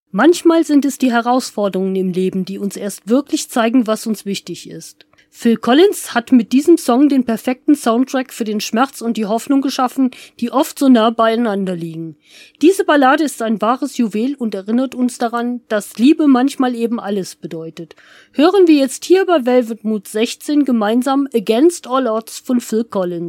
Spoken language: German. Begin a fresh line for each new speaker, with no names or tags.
Manchmal sind es die Herausforderungen im Leben, die uns erst wirklich zeigen, was uns wichtig ist. Phil Collins hat mit diesem Song den perfekten Soundtrack für den Schmerz und die Hoffnung geschaffen, die oft so nah beieinander liegen. Diese Ballade ist ein wahres Juwel und erinnert uns daran, dass Liebe manchmal eben alles bedeutet. Hören wir jetzt hier bei Velvet Mood 16 gemeinsam Against All Odds von Phil Collins.